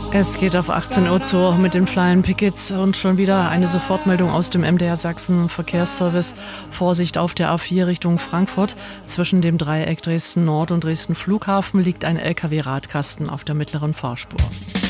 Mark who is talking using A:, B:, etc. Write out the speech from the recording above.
A: Es geht auf 18 Uhr zu mit den Flying Pickets und schon wieder eine Sofortmeldung aus dem MDR Sachsen Verkehrsservice. Vorsicht auf der A4 Richtung Frankfurt. Zwischen dem Dreieck Dresden Nord und Dresden Flughafen liegt ein LKW-Radkasten auf der mittleren Fahrspur.